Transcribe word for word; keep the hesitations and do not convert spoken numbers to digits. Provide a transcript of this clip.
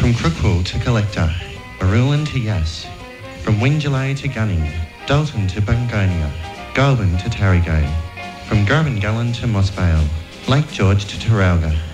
From Crookwell to Collector, Marulan to Yass, from Wingelay to Gunning, Dalton to Bungonia, Goulburn to Tarragone, from Gurban Gullen to Mossvale, Lake George to Taralga,